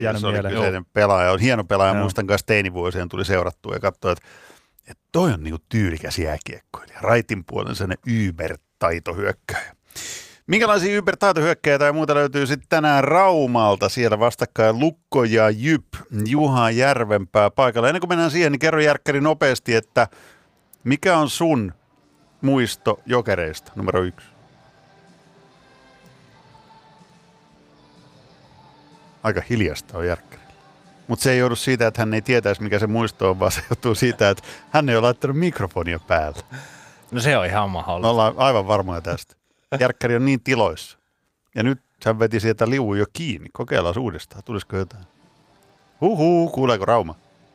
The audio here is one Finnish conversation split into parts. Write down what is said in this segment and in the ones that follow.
Se oli kyseinen pelaaja. On hieno pelaaja. Muistan kanssa teinivuosien tuli seurattua ja katsoa, että toi on niinku tyylikäs jääkiekkoilija. Raitin puolen sellainen Uber-taitohyökkäjä. Minkälaisia Uber-taitohyökkäjiä ja muuta löytyy sitten tänään Raumalta? Siellä vastakkain Lukko ja Jyp. Juha Järvenpää paikalla. Ennen kuin mennään siihen, niin kerro Järkkäri nopeasti, että mikä on sun muisto Jokereista numero 1? Aika hiljasta on Järkkäri. Mutta se ei joudu siitä, että hän ei tietäisi, mikä se muisto on, vaan se joutuu siitä, että hän ei ole laittanut mikrofonia päälle. No se on ihan mahdollista. Me ollaan aivan varmoja tästä. Järkkäri on niin tiloissa. Ja nyt hän veti sieltä liuun jo kiinni. Kokeillaan uudestaan. Tulisiko jotain? Kuuleeko Rauma?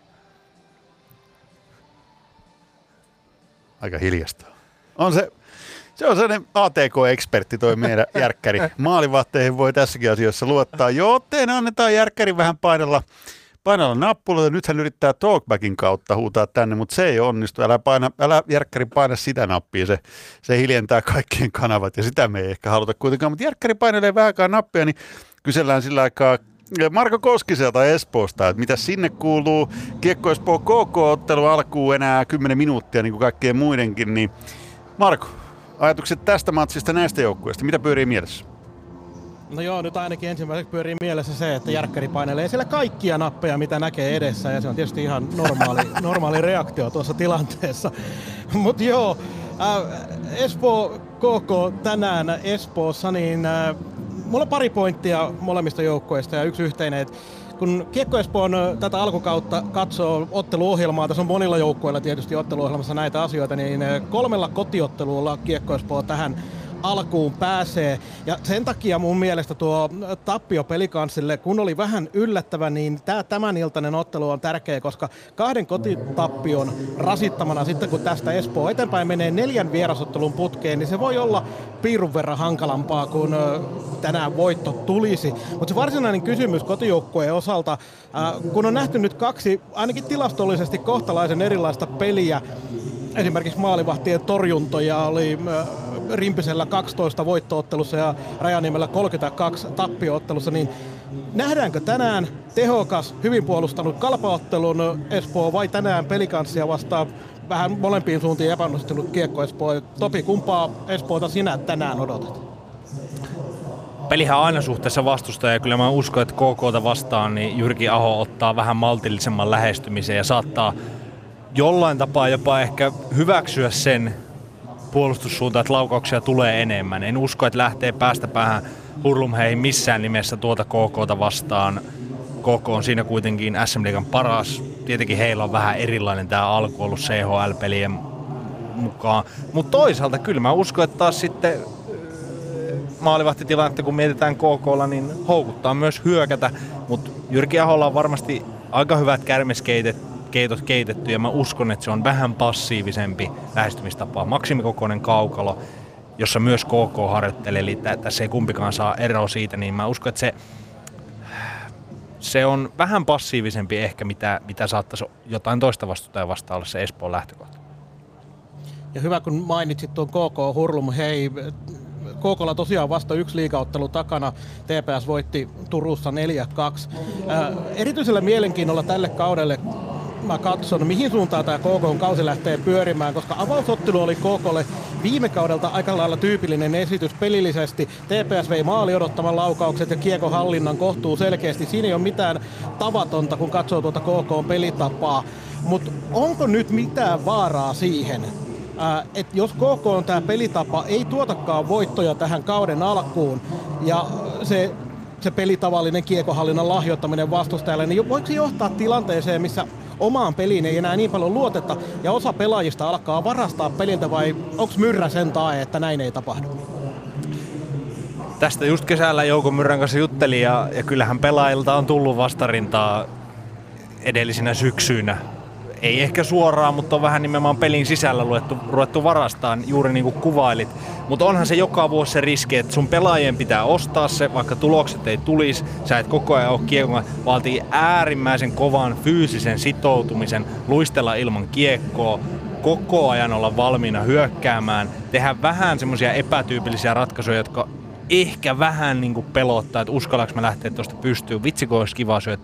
Aika hiljasta. Se on sellainen ATK-ekspertti toi meidän Järkkäri. Maalivahteihin voi tässäkin asiassa luottaa. Joten annetaan Järkkäri vähän painella nappuloita. Nyt hän yrittää talkbackin kautta huutaa tänne, mutta se ei onnistu. Älä Järkkäri paina sitä nappia. Se hiljentää kaikkien kanavat ja sitä me ei ehkä haluta kuitenkaan. Mutta Järkkäri painelee vähänkään nappia, niin kysellään sillä aikaa Marko Koskiselta Espoosta, että mitä sinne kuuluu. Kiekko Espoo KK-ottelu alkuun enää 10 minuuttia niin kuin kaikkien muidenkin. Niin Marko, ajatukset tästä matsista näistä joukkueista, mitä pyörii mielessä? No joo, nyt ainakin ensimmäiseksi pyörii mielessä se, että Järkkäri painelee siellä kaikkia nappeja, mitä näkee edessä, ja se on tietysti ihan normaali reaktio tuossa tilanteessa. Mutta joo, Espoo KK tänään Espoossa, niin mulla on pari pointtia molemmista joukkueista ja yksi yhteinen, että kun Kiekko Espoon tätä alkukautta katsoo otteluohjelmaa, tässä on monilla joukkueilla tietysti otteluohjelmassa näitä asioita, niin 3 kotiottelulla Kiekko Espoo tähän alkuun pääsee. Ja sen takia mun mielestä tuo tappio Pelicansille, kun oli vähän yllättävä, niin tämän iltainen ottelu on tärkeä, koska 2 kotitappion rasittamana sitten kun tästä Espoo eteenpäin menee 4 vierasottelun putkeen, niin se voi olla piirun verran hankalampaa, kun tänään voitto tulisi. Mutta se varsinainen kysymys kotijoukkueen osalta, kun on nähty nyt 2 ainakin tilastollisesti kohtalaisen erilaista peliä, esimerkiksi maalivahtien torjuntoja oli Rimpisellä 12 voittoottelussa ja Rajaniemellä 32 tappioottelussa, niin nähdäänkö tänään tehokas, hyvin puolustanut kalpaottelun Espoo vai tänään Pelicansia vastaan vähän molempiin suuntiin epäonnistunut Kiekko Espoo? Topi, kumpaa Espoota sinä tänään odotat? Pelihän on aina suhteessa vastustaja ja kyllä mä uskon, että KK:ta vastaan niin Jyrki Aho ottaa vähän maltillisemman lähestymisen ja saattaa jollain tapaa jopa ehkä hyväksyä sen puolustussuuntaan, että laukauksia tulee enemmän. En usko, että lähtee päästä päähän Hurlumheihin missään nimessä tuota KK:ta vastaan. KK on siinä kuitenkin SM-liigan paras. Tietenkin heillä on vähän erilainen tämä alku ollut CHL-pelien mukaan. Mutta toisaalta kyllä mä uskon, että taas sitten maalivahtitilannetta kun mietitään KK:lla, niin houkuttaa myös hyökätä. Mutta Jyrki Aholla on varmasti aika hyvät kärmeskeitot keitetty ja mä uskon, että se on vähän passiivisempi lähestymistapa. Maksimikokoinen kaukalo, jossa myös KK harjoittelee, eli tässä ei kumpikaan saa eroa siitä, niin mä uskon, että se on vähän passiivisempi ehkä, mitä saattaisi jotain toista vastustajaa vastaan olla se Espoon lähtökohta. Ja hyvä, kun mainitsit tuon KK Hurlum, hei, KK:lla tosiaan vasta 1 liigaottelu takana. TPS voitti Turussa 4-2. Erityisellä mielenkiinnolla tälle kaudelle mä katson, mihin suuntaan tämä KK-kausi lähtee pyörimään, koska avausottelu oli KK:lle viime kaudelta aika lailla tyypillinen esitys pelillisesti. TPS vei maali odottaman laukaukset ja kiekon hallinnan kohtuu selkeästi. Siinä ei ole mitään tavatonta, kun katsoo tuota KK-pelitapaa. Mutta onko nyt mitään vaaraa siihen, että jos KK on tämä pelitapa, ei tuotakaan voittoja tähän kauden alkuun ja se pelitavallinen kiekohallinnan lahjoittaminen vastustajalle, niin voiko se johtaa tilanteeseen, missä omaan peliin ei enää niin paljon luoteta ja osa pelaajista alkaa varastaa peliltä vai onko Myrrä sen tae, että näin ei tapahdu? Tästä just kesällä Jouko Myrrän kanssa juttelin ja kyllähän pelaajilta on tullut vastarintaa edellisinä syksyinä. Ei ehkä suoraan, mutta on vähän nimenomaan pelin sisällä ruvettu varastaan, juuri niin kuin kuvailit. Mutta onhan se joka vuosi se riski, että sun pelaajien pitää ostaa se, vaikka tulokset ei tulisi. Sä et koko ajan ole kiekkoa, vaatii äärimmäisen kovan fyysisen sitoutumisen, luistella ilman kiekkoa, koko ajan olla valmiina hyökkäämään, tehdä vähän semmoisia epätyypillisiä ratkaisuja, jotka ehkä vähän niin kuin pelottaa, että uskallanko mä lähteä tuosta pystyyn. Vitsi, kun olisi kiva